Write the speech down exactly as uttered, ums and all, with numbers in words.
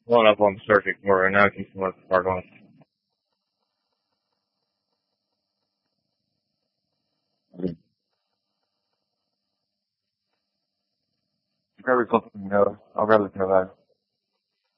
pulling up on the circuit for right now. Keep the car going. Okay. Grab your something. No, I'll grab the no bag.